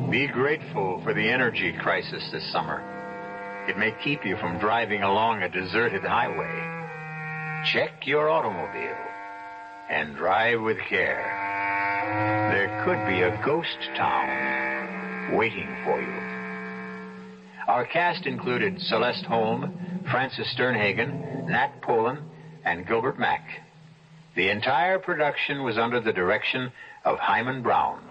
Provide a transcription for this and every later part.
Be grateful for the energy crisis this summer. It may keep you from driving along a deserted highway. Check your automobile and drive with care. There could be a ghost town waiting for you. Our cast included Celeste Holm, Francis Sternhagen, Nat Polen, and Gilbert Mack. The entire production was under the direction of Hyman Brown.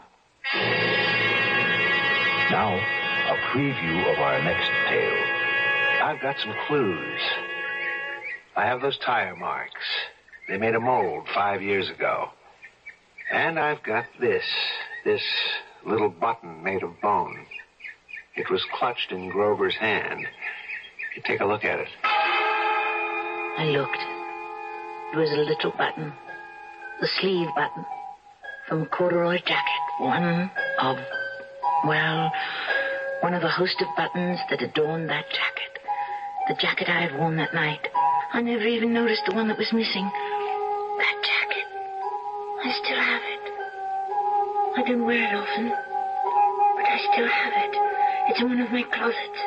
Now, a preview of our next tale. I've got some clues. I have those tire marks. They made a mold 5 years ago. And I've got this little button made of bone. It was clutched in Grover's hand. You take a look at it. I looked. It was a little button. The sleeve button. From a corduroy jacket. One of a host of buttons that adorned that jacket. The jacket I had worn that night. I never even noticed the one that was missing. That jacket. I still have it. I don't wear it often, but I still have it. It's in one of my closets.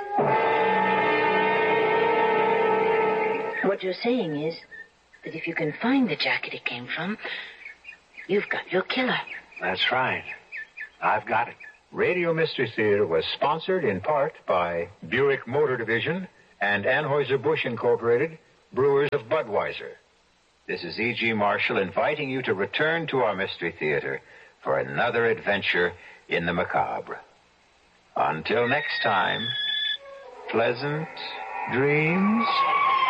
What you're saying is that if you can find the jacket it came from, you've got your killer. That's right. I've got it. Radio Mystery Theater was sponsored in part by Buick Motor Division and Anheuser-Busch Incorporated, brewers of Budweiser. This is E.G. Marshall inviting you to return to our Mystery Theater for another adventure in the macabre. Until next time, pleasant dreams.